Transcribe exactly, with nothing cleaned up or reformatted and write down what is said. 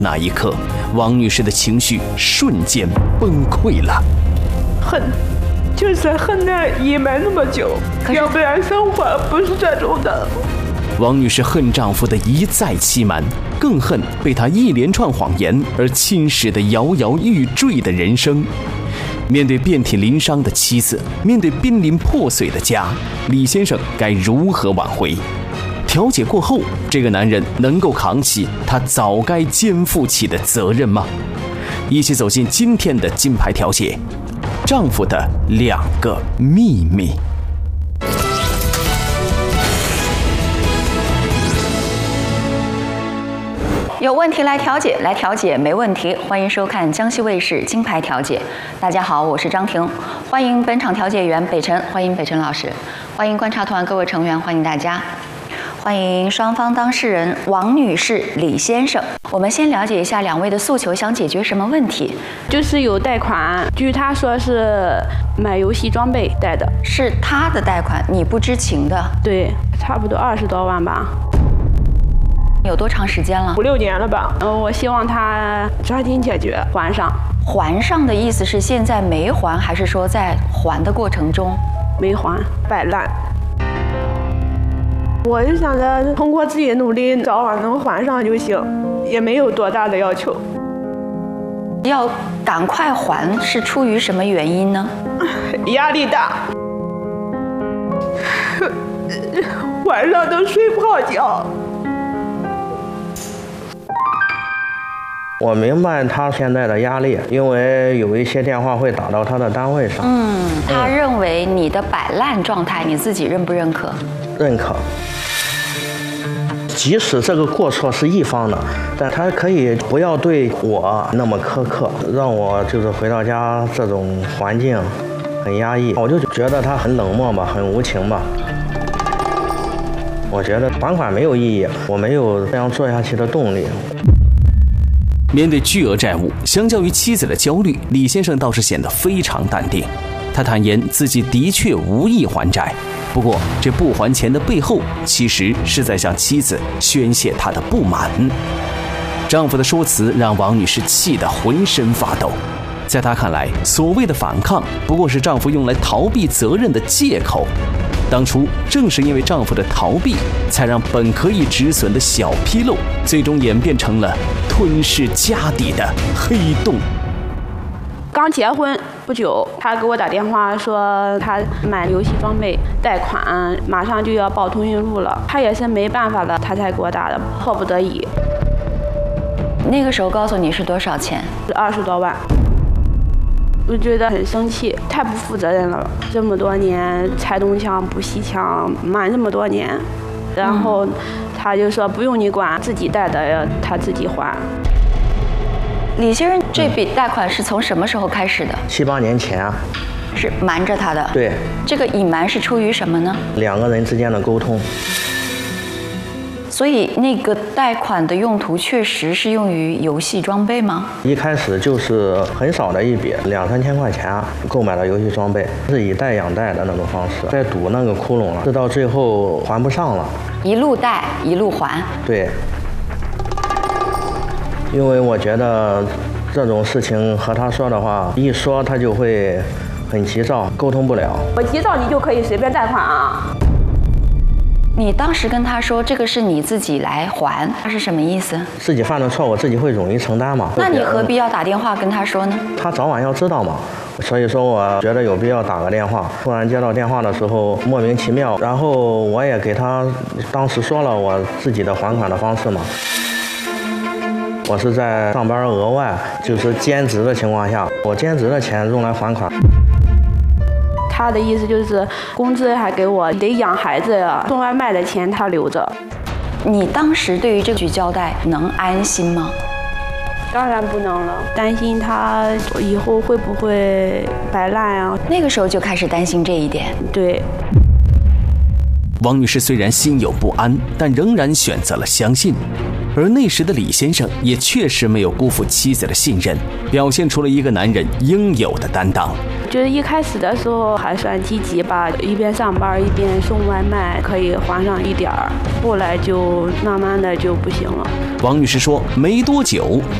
那一刻，王女士的情绪瞬间崩溃了。 恨，就是恨那隐瞒那么久，要不然生活不是这种的。 王女士恨丈夫的一再欺瞒，更恨被他一连串谎言而侵蚀的摇摇欲坠的人生。面对遍体鳞伤的妻子，面对濒临破碎的家，李先生该如何挽回？调解过后，这个男人能够扛起他早该肩负起的责任吗？一起走进今天的金牌调解，丈夫的两个秘密。 有问题来调解，来调解没问题。欢迎收看江西卫视金牌调解。大家好，我是张婷，欢迎本场调解员北辰，欢迎北辰老师，欢迎观察团各位成员，欢迎大家。欢迎双方当事人王女士、李先生。我们先了解一下两位的诉求，想解决什么问题？ 就是有贷款，据他说是买游戏装备贷的， 是他的贷款，你不知情的？ 对，差不多二十多万吧。 有多长时间了？ 五六年了吧。嗯，我希望他抓紧解决，还上。 还上的意思是现在没还，还是说在还的过程中没还，摆烂？我就想着通过自己的努力，早晚能还上就行，也没有多大的要求。 要赶快还是出于什么原因呢？ 压力大，晚上都睡不好觉。 我明白他现在的压力，因为有一些电话会打到他的单位上。 嗯，他认为你的摆烂状态，你自己认不认可？ 认可。即使这个过错是一方的，但他可以不要对我那么苛刻，让我就是回到家这种环境很压抑，我就觉得他很冷漠吧，很无情吧。我觉得还款没有意义，我没有这样做下去的动力。 面对巨额债务，相较于妻子的焦虑，李先生倒是显得非常淡定。他坦言自己的确无意还债，不过这不还钱的背后，其实是在向妻子宣泄他的不满。丈夫的说辞让王女士气得浑身发抖。在她看来，所谓的反抗不过是丈夫用来逃避责任的借口。当初正是因为丈夫的逃避，才让本可以止损的小纰漏，最终演变成了吞噬家底的黑洞。 刚结婚不久，他给我打电话说他买游戏装备贷款，马上就要报通讯录了。他也是没办法了，他才给我打的，迫不得已。 那个时候告诉你是多少钱？ 是二十多万。我觉得很生气，太不负责任了。这么多年拆东墙补西墙，瞒这么多年，然后他就说不用你管，自己贷的他自己还。 李先生，这笔贷款是从什么时候开始的？ 七八年前。 是瞒着他的。 对。 这个隐瞒是出于什么呢？ 两个人之间的沟通。 所以那个贷款的用途确实是用于游戏装备吗？ 一开始就是很少的一笔，两三千块钱购买了游戏装备，是以贷养贷的那种方式，在堵那个窟窿了，直到最后还不上了。 一路贷一路还。 对。因为我觉得这种事情和他说的话，一说他就会很急躁，沟通不了。 我急躁，你就可以随便贷款啊？ 你当时跟他说这个是你自己来还，他是什么意思？ 自己犯的错，我自己会勇于承担嘛。 那你何必要打电话跟他说呢？ 他早晚要知道嘛。所以说我觉得有必要打个电话。突然接到电话的时候莫名其妙，然后我也给他当时说了我自己的还款的方式嘛。我是在上班额外就是兼职的情况下，我兼职的钱用来还款。 他的意思就是工资还给我，得养孩子呀，送外卖的钱他留着。 你当时对于这句交代能安心吗？ 当然不能了，担心他以后会不会摆烂啊。 那个时候就开始担心这一点。 对。 王女士虽然心有不安，但仍然选择了相信。而那时的李先生也确实没有辜负妻子的信任，表现出了一个男人应有的担当。 就是一开始的时候还算积极吧，一边上班一边送外卖，可以还上一点儿。后来就慢慢的就不行了。 王女士说，没多久